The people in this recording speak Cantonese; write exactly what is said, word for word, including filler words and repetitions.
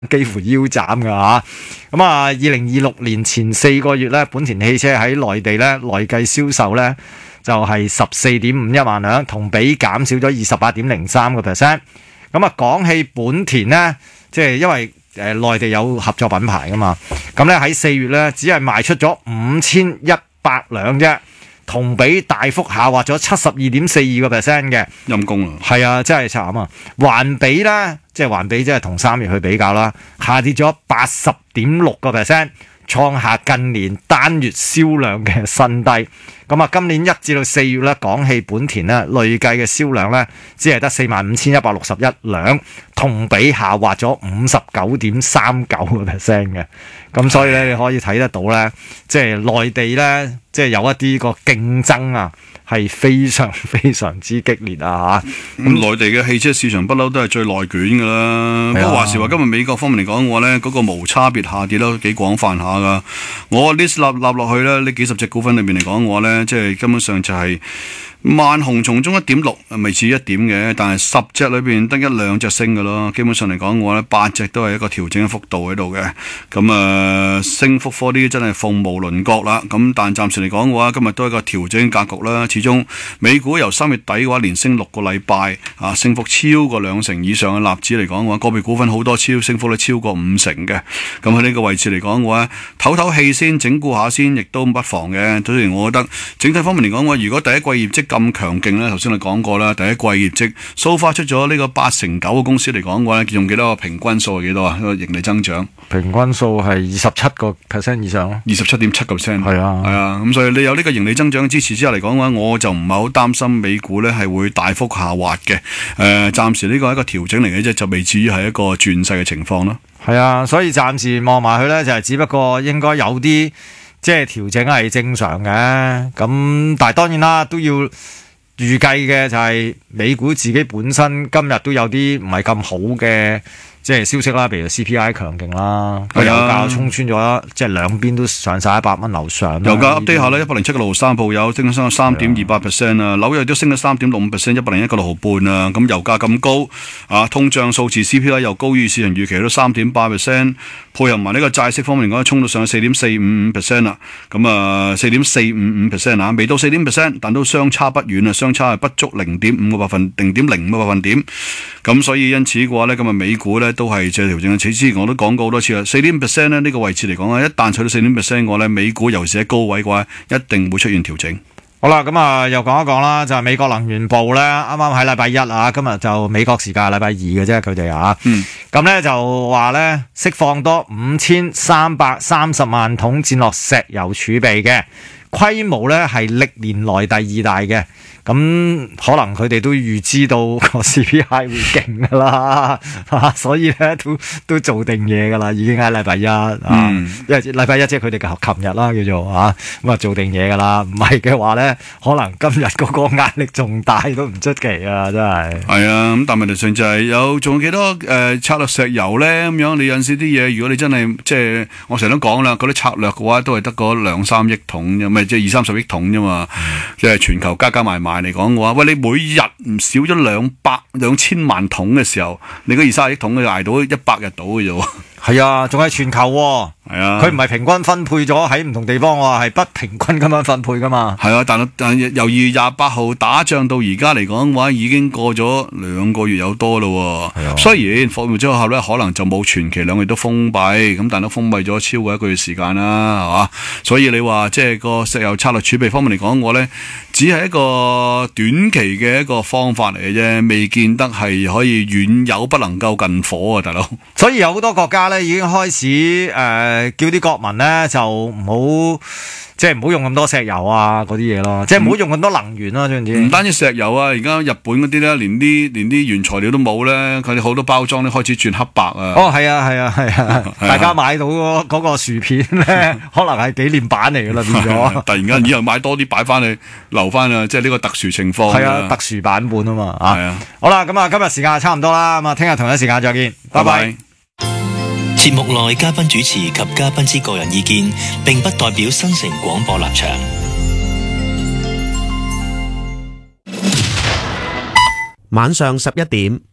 幾乎腰斬㗎嚇。咁啊，二零二六年前四個月咧，本田汽車喺內地咧內計銷售咧就係十四點五一萬輛，同比減少咗二十八點零三個 percent。咁啊，講起本田咧，即係因為誒內地有合作品牌㗎嘛，咁咧喺四月咧只係賣出咗五千一百輛啫。同比大幅下滑咗七十二點四二個 percent 嘅， 陰公啊！ 係啊，真係慘啊！環比咧，即係環比，即係同三月去比較啦，下跌咗八十點六個 percent，創下近年單月銷量嘅新低。咁啊，今年一至到四月咧，廣汽本田咧累計嘅銷量咧，只係得四萬五千一百六十一輛，同比下滑咗五十九點三九個 percent 嘅。咁所以咧，你可以睇得到咧，即係內地咧，即係有一啲個競爭啊，係非常非常之激烈啊嚇。 咁內地嘅汽車市場不嬲都係最內卷㗎啦。不過話時話，今日美國方面嚟講嘅話咧，嗰個無差別下跌都幾廣泛下㗎。我 list 立立落去咧，呢幾十隻股份裏面嚟講嘅話咧，即係根本上就係萬紅叢中一點綠，未至於一點嘅，但係十隻裏邊得一兩隻升嘅咯。基本上嚟講嘅話咧，八隻都係一個調整嘅幅度喺度嘅。咁啊、呃，升幅科啲真係鳳毛麟角啦。咁但暫時嚟講嘅話，今日都係一個調整格局啦。始終美股由三月底嘅話連升六個禮拜，啊，升幅超過兩成以上嘅納指嚟講嘅話，個別股份好多超升幅率超過五成嘅。咁喺呢個位置嚟講嘅話，唞唞氣先，整固下先，亦都不妨嘅。雖然我覺得整體方面嚟講嘅話，如果第一季業績咁強勁咧，頭先你講過啦，第一季業績 so far 出咗呢個八成九嘅公司嚟講嘅話，用幾多個平均數係幾多啊？個盈利增長平均數係二十七個 percent 以上咯， 二十七點七個 percent。 係啊， 係啊，咁所以你有呢個盈利增長支持之下嚟講嘅話，我就唔係好擔心美股咧係會大幅下滑嘅。誒、呃，暫時呢個係一個調整嚟嘅啫，就未至於係一個轉勢嘅情況咯。 係啊，所以暫時望埋去咧，就係只不過應該有啲即係調整係正常嘅。咁但係當然啦，都要預計嘅就係美股自己本身今日都有啲唔係咁好嘅即係消息啦，譬如 C P I 強勁啦，個油價衝穿咗，即係兩邊都上晒一百蚊樓上。 油價 update 下咧，一百零七個六毫三鋪有升咗三點二八 percent 啊，紐約都升咗三點六五 percent， 一百零一個六毫半啊。咁油價咁高啊，通脹數字 C P I 又高於市場預期都三點八 percent， 配合埋呢個債息方面嚟講，衝到上去四點四五五 percent 啦。咁啊，四點四五五 percent 啊，未到四點 percent， 但都相差不遠啊，相差係不足零點五個百分，零點零五個百分點。咁所以因此嘅話咧，今日美股咧都係借調整嘅。此之前我都講過好多次啦，四點 percent 咧呢個位置嚟講啊，一旦取到四點 percent 嘅話咧，美股尤其是喺高位嘅話，一定會出現調整。 好啦，咁啊又講一講啦，就係、是、美國能源部咧，啱啱喺禮拜一啊，今日就美國時間禮拜二嘅啫，佢哋啊， 嗯， 咁咧就話咧釋放多五千三百三十萬桶戰略石油儲備嘅規模咧係歷年來第二大嘅。咁可能佢哋都預知到個 C P I 會勁噶啦，所以咧都都做定嘢噶啦，已經喺禮拜一啊， 嗯、 因為禮拜一即係佢哋嘅琴日啦，叫做啊，咁啊做定嘢噶啦，唔係嘅話咧，可能今日嗰個壓力仲大都唔出奇啊，真係。 係啊，咁但係問題上就係有仲有幾多誒、呃、策略石油咧咁樣？你有陣時啲嘢，如果你真係即係我成日都講啦，嗰啲策略嘅話都係得嗰兩三億桶啫，咪即係二三十億桶啫嘛，即係、嗯、全球加加埋埋嚟講嘅話，喂，你每日唔少咗兩百兩千萬桶嘅時候，你嗰二三十億桶就捱到一百日到嘅啫喎。 係啊，仲係全球喎。係啊，佢唔係平均分配咗喺唔同地方喎，係不平均咁樣分配噶嘛。 係啊，但係但係由二月廿八號打仗到而家嚟講嘅話，已經過咗兩個月有多咯。係啊，雖然放完之後咧，可能就冇全期兩個月都封閉，咁但係都封閉咗超過一個月時間啦，係嘛？所以你話即係個石油策略儲備方面嚟講，我咧只係一個短期嘅一個方法嚟嘅啫，未見得係可以遠有不能夠近火啊，大佬。 所以有好多國家咧已經開始誒。呃叫啲國民咧就唔好，即係唔好用咁多石油啊嗰啲嘢咯，即係唔好用咁多能源咯，知唔知？唔單止石油啊，而家日本嗰啲咧，連啲連啲原材料都冇咧，佢哋好多包裝咧開始轉黑白啊！哦，係啊，係啊，係啊，大家買到嗰嗰個薯片咧，可能係紀念版嚟噶啦，變咗。突然間以後買多啲擺翻去留翻啊，即係呢個特殊情況。係啊，特殊版本啊嘛。係啊。好啦，咁啊，今日時間差唔多啦，咁啊，聽日同一時間再見，拜拜。 節目內嘉賓主持及嘉賓之個人意見，並不代表新城廣播立場。 晚上十一點，